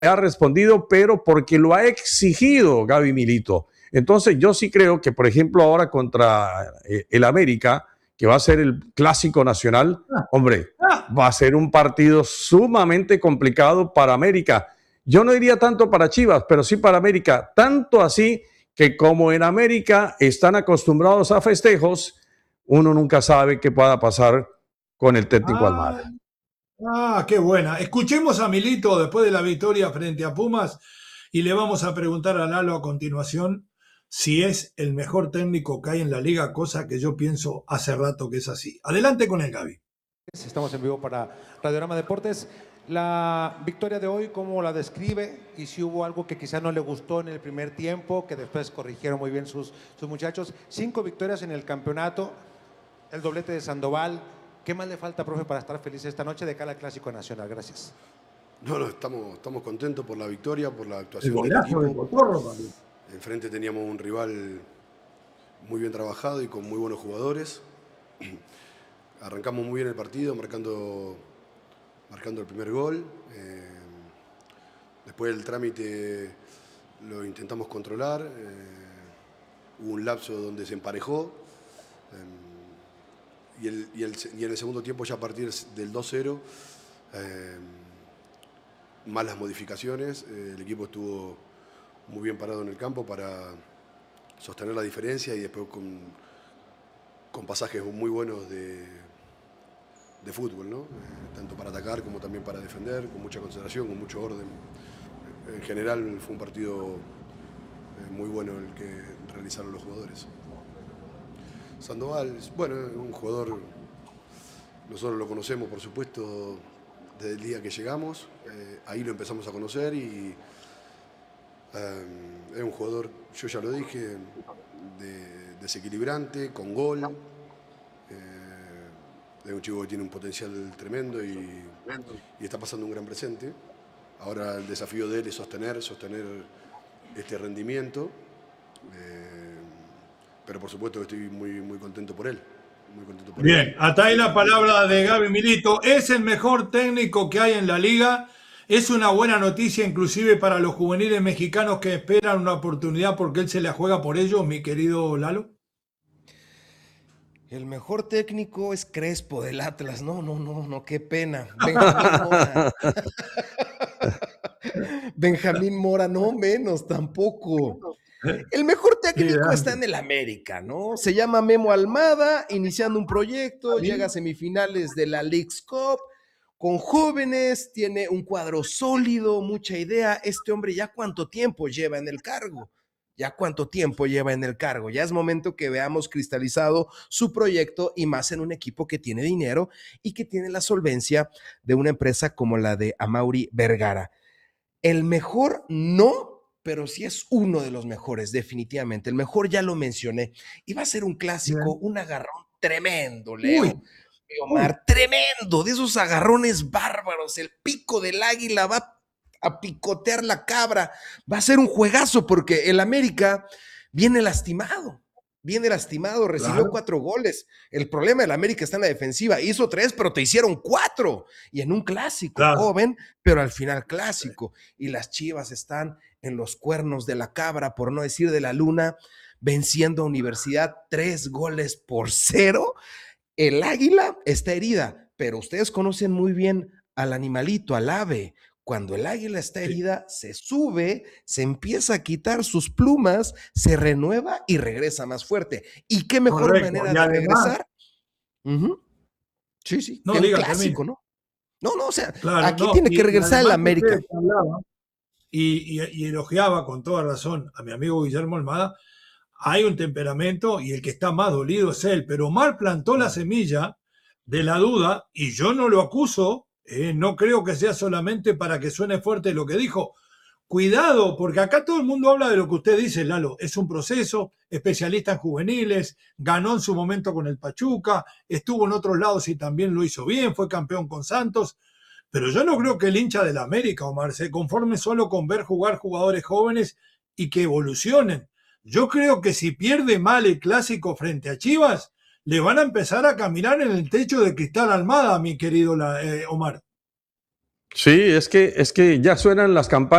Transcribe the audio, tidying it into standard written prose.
ha respondido, pero porque lo ha exigido Gaby Milito. Entonces yo sí creo que, por ejemplo, ahora contra el América, que va a ser el clásico nacional, hombre, va a ser un partido sumamente complicado para América. Yo no diría tanto para Chivas, pero sí para América. Tanto así que como en América están acostumbrados a festejos, uno nunca sabe qué pueda pasar con el técnico Ah, Almada. qué buena. Escuchemos a Milito después de la victoria frente a Pumas y le vamos a preguntar a Lalo a continuación si es el mejor técnico que hay en la liga, cosa que yo pienso hace rato que es así. Adelante con el Gaby. Estamos en vivo para Radiorama Deportes. La victoria de hoy, ¿cómo la describe? Y si hubo algo que quizá no le gustó en el primer tiempo, que después corrigieron muy bien sus muchachos. 5 victorias en el campeonato, el doblete de Sandoval. ¿Qué más le falta, profe, para estar feliz esta noche de cara al Clásico Nacional? Gracias. No, estamos contentos por la victoria, por la actuación del equipo. Enfrente teníamos un rival muy bien trabajado y con muy buenos jugadores. Arrancamos muy bien el partido, marcando el primer gol. Después el trámite lo intentamos controlar. Hubo un lapso donde se emparejó. Y en el segundo tiempo, ya a partir del 2-0, más las modificaciones. El equipo estuvo muy bien parado en el campo para sostener la diferencia y después con pasajes muy buenos de fútbol, ¿no? Tanto para atacar como también para defender, con mucha concentración, con mucho orden. En general fue un partido muy bueno el que realizaron los jugadores. Sandoval, bueno, es un jugador, nosotros lo conocemos por supuesto desde el día que llegamos, ahí lo empezamos a conocer y es un jugador, yo ya lo dije, desequilibrante, con gol. Es un chico que tiene un potencial tremendo y está pasando un gran presente. Ahora el desafío de él es sostener este rendimiento. Pero por supuesto que estoy muy contento por él. Bien, hasta ahí la palabra de Gaby Milito. Es el mejor técnico que hay en la liga. Es una buena noticia inclusive para los juveniles mexicanos que esperan una oportunidad porque él se la juega por ellos, mi querido Lalo. El mejor técnico es Crespo del Atlas. No, qué pena. Benjamín Mora. Benjamín Mora, no menos, tampoco. El mejor técnico está en el América, ¿no? Se llama Memo Almada, iniciando un proyecto, llega a semifinales de la Leagues Cup, con jóvenes, tiene un cuadro sólido, mucha idea. Este hombre ya cuánto tiempo lleva en el cargo. Ya es momento que veamos cristalizado su proyecto y más en un equipo que tiene dinero y que tiene la solvencia de una empresa como la de Amaury Vergara. El mejor no, pero sí es uno de los mejores, definitivamente. El mejor ya lo mencioné. Y va a ser un clásico, un agarrón tremendo, Leo. Omar, tremendo, de esos agarrones bárbaros. El pico del águila va a picotear la cabra. Va a ser un juegazo porque el América viene lastimado, recibió 4 goles. El problema del América está en la defensiva. Hizo 3, pero te hicieron 4. Y en un clásico, joven, pero al final clásico. Y las Chivas están en los cuernos de la cabra, por no decir de la luna, venciendo a Universidad 3-0. El águila está herida, pero ustedes conocen muy bien al animalito, al ave. Cuando el águila está herida, se sube, se empieza a quitar sus plumas, se renueva y regresa más fuerte. ¿Y qué mejor manera de regresar? Sí, no, que un clásico, ¿no? No, o sea, aquí tiene que regresar el América. Y elogiaba con toda razón a mi amigo Guillermo Almada. Hay un temperamento y el que está más dolido es él, pero Omar plantó la semilla de la duda y yo no lo acuso, no creo que sea solamente para que suene fuerte lo que dijo. Cuidado, porque acá todo el mundo habla de lo que usted dice, Lalo. Es un proceso, especialista en juveniles, ganó en su momento con el Pachuca, estuvo en otros lados y también lo hizo bien, fue campeón con Santos. Pero yo no creo que el hincha del América, Omar, se conforme solo con ver jugar jugadores jóvenes y que evolucionen. Yo creo que si pierde mal el clásico frente a Chivas, le van a empezar a caminar en el techo de cristal Almada, mi querido Omar. Sí, es que ya suenan las campanas.